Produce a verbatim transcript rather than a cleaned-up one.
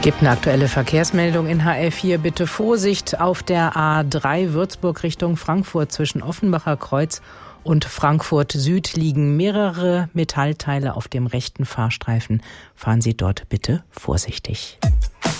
Gibt eine aktuelle Verkehrsmeldung in H L vier. Bitte Vorsicht auf der A drei Würzburg Richtung Frankfurt. Zwischen Offenbacher Kreuz und Frankfurt Süd liegen mehrere Metallteile auf dem rechten Fahrstreifen. Fahren Sie dort bitte vorsichtig.